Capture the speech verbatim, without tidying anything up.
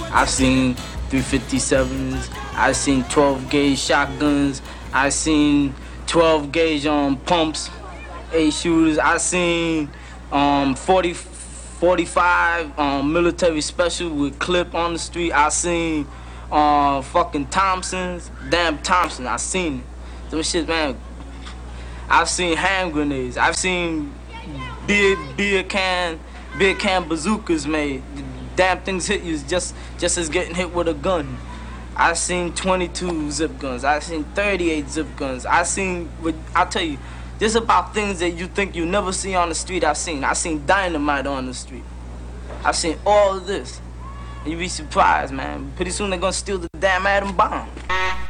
I've seen three fifty-sevens. I've seen twelve gauge shotguns. I've seen twelve gauge um pumps, eight shooters. I've seen um forty, forty-five um military special with clip on the street. I've seen um fucking Thompsons, damn Thompson. I've seen it. Them shit, man. I've seen hand grenades. I've seen beer beer can beer can bazookas made. Damn things hit you just just as getting hit with a gun. I've seen twenty-two zip guns. I've seen thirty-eight zip guns. I've seen, I'll tell you, this about things that you think you never see on the street. I've seen. I've seen dynamite on the street. I've seen all of this. And you'd be surprised, man. Pretty soon they're gonna steal the damn atom bomb.